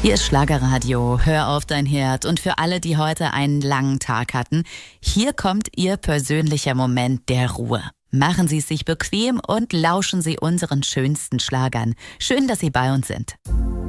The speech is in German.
Hier ist Schlagerradio, hör auf dein Herd. Und für alle, die heute einen langen Tag hatten, hier kommt Ihr persönlicher Moment der Ruhe. Machen Sie es sich bequem und lauschen Sie unseren schönsten Schlagern. Schön, dass Sie bei uns sind.